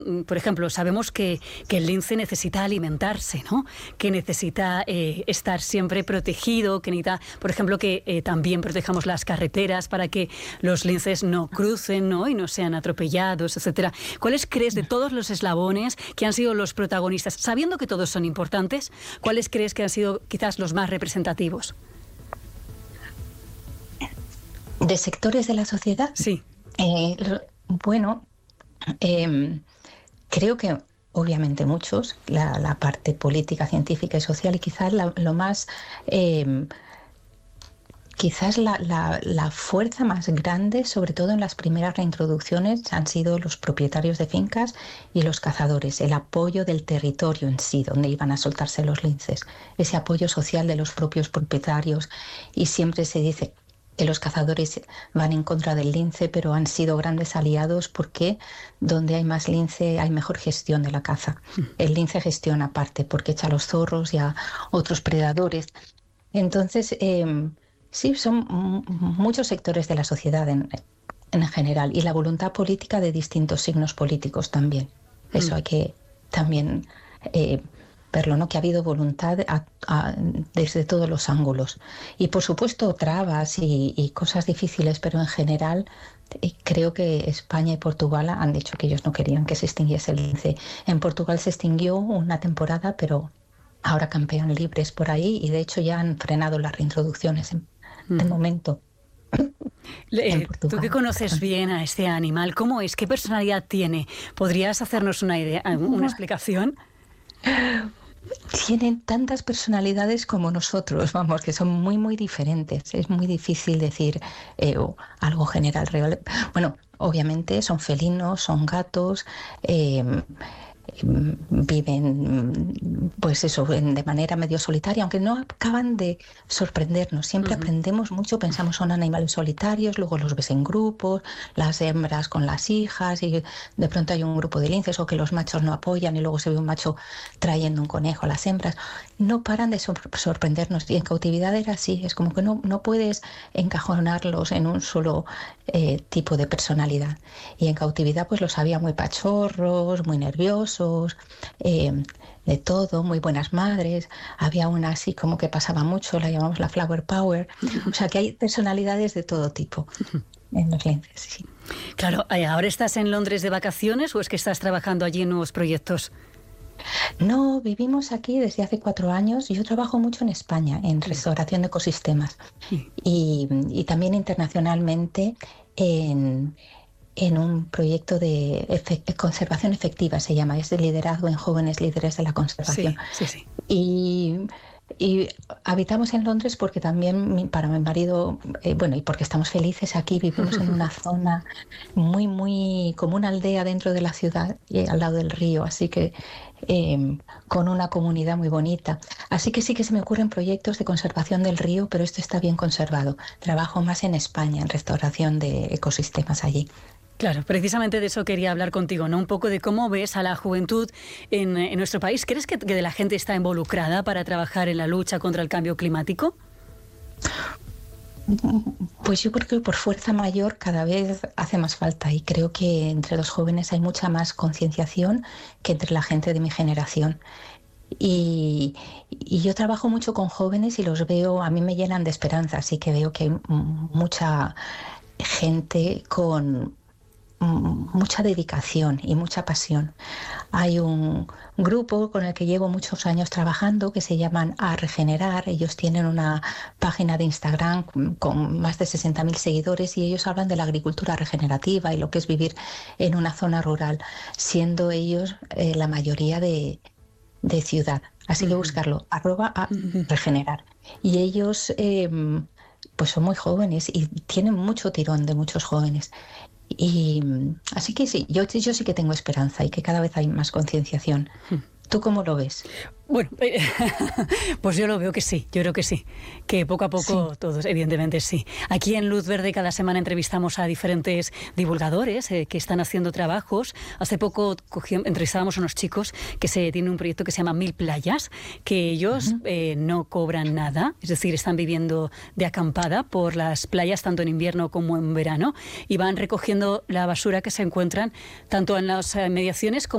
Por ejemplo, sabemos que el lince necesita alimentarse, ¿no? Que necesita estar siempre protegido, que necesita, por ejemplo, que también protejamos las carreteras para que los linces no crucen, ¿no? Y no sean atropellados, etcétera. ¿Cuáles crees de todos los eslabones que han sido los protagonistas, sabiendo que todos son importantes, cuáles crees que han sido quizás los más representativos? ¿De sectores de la sociedad? Sí. Bueno, creo que obviamente muchos, la parte política, científica y social, y quizás lo más, quizás la fuerza más grande, sobre todo en las primeras reintroducciones, han sido los propietarios de fincas y los cazadores, el apoyo del territorio en sí, donde iban a soltarse los linces, ese apoyo social de los propios propietarios. Y siempre se dice que los cazadores van en contra del lince, pero han sido grandes aliados porque donde hay más lince hay mejor gestión de la caza. El lince gestiona aparte porque echa a los zorros y a otros predadores. Entonces, sí, son muchos sectores de la sociedad en general, y la voluntad política de distintos signos políticos también. Eso hay que también verlo, ¿no? Que ha habido voluntad desde todos los ángulos. Y por supuesto trabas y cosas difíciles, pero en general creo que España y Portugal han dicho que ellos no querían que se extinguiese el lince. En Portugal se extinguió una temporada, pero ahora campean libres por ahí, y de hecho ya han frenado las reintroducciones de momento. Tú que conoces bien a este animal, ¿cómo es? ¿Qué personalidad tiene? ¿Podrías hacernos una idea, una explicación? Tienen tantas personalidades como nosotros, vamos, que son muy, muy diferentes. Es muy difícil decir algo general. Bueno, obviamente son felinos, son gatos, viven, pues eso, de manera medio solitaria, aunque no acaban de sorprendernos. Siempre aprendemos mucho, pensamos son animales solitarios, luego los ves en grupos, las hembras con las hijas, y de pronto hay un grupo de linces, o que los machos no apoyan y luego se ve un macho trayendo un conejo a las hembras. No paran de sorprendernos, y en cautividad era así. Es como que no puedes encajonarlos en un solo tipo de personalidad. Y en cautividad pues los había muy pachorros, muy nerviosos, de todo, muy buenas madres. Había una así como que pasaba mucho, la llamamos la flower power. O sea que hay personalidades de todo tipo en los linces, sí. Claro, ¿ahora estás en Londres de vacaciones o es que estás trabajando allí en nuevos proyectos? No, vivimos aquí desde hace 4 años. Yo trabajo mucho en España, en restauración de ecosistemas, y también internacionalmente en un proyecto de conservación efectiva, se llama, es de liderazgo en jóvenes líderes de la conservación. Sí. Y habitamos en Londres porque también para mi marido, bueno, y porque estamos felices aquí, vivimos en una zona muy, muy, como una aldea dentro de la ciudad, al lado del río, así que con una comunidad muy bonita. Así que sí que se me ocurren proyectos de conservación del río, pero esto está bien conservado. Trabajo más en España, en restauración de ecosistemas allí. Claro, precisamente de eso quería hablar contigo, ¿no? Un poco de cómo ves a la juventud en nuestro país. ¿Crees que la gente está involucrada para trabajar en la lucha contra el cambio climático? Pues yo creo que por fuerza mayor cada vez hace más falta, y creo que entre los jóvenes hay mucha más concienciación que entre la gente de mi generación. Y yo trabajo mucho con jóvenes y los veo, a mí me llenan de esperanza, así que veo que hay mucha gente con mucha dedicación y mucha pasión. Hay un grupo con el que llevo muchos años trabajando que se llaman A Regenerar. Ellos tienen una página de Instagram con más de 60.000 seguidores, y ellos hablan de la agricultura regenerativa y lo que es vivir en una zona rural, siendo ellos la mayoría de ciudad. Así que buscarlo, @A Regenerar. Y ellos pues son muy jóvenes y tienen mucho tirón de muchos jóvenes. Y así que sí, yo sí que tengo esperanza y que cada vez hay más concienciación. ¿Tú cómo lo ves? Bueno, pues yo lo veo que sí, yo creo que sí, que poco a poco todos, evidentemente sí. Aquí en Luz Verde cada semana entrevistamos a diferentes divulgadores que están haciendo trabajos. Hace poco entrevistábamos a unos chicos que tienen un proyecto que se llama 1000 playas, que ellos no cobran nada, es decir, están viviendo de acampada por las playas tanto en invierno como en verano, y van recogiendo la basura que se encuentran tanto en las inmediaciones como